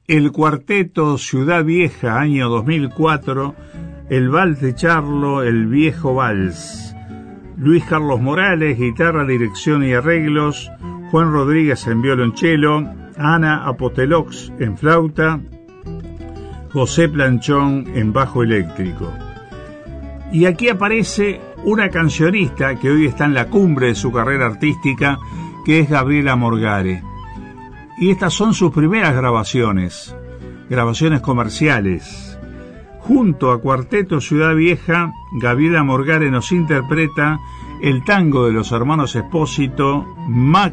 el cuarteto Ciudad Vieja, año 2004, el Vals de Charlo, el Viejo Vals. Luis Carlos Morales, guitarra, dirección y arreglos. Juan Rodríguez en violonchelo. Ana Apotelox en flauta. José Planchón en bajo eléctrico. Y aquí aparece una cancionista que hoy está en la cumbre de su carrera artística, que es Gabriela Morgare. Y estas son sus primeras grabaciones comerciales. Junto a Cuarteto Ciudad Vieja, Gabriela Morgare nos interpreta el tango de los hermanos Espósito,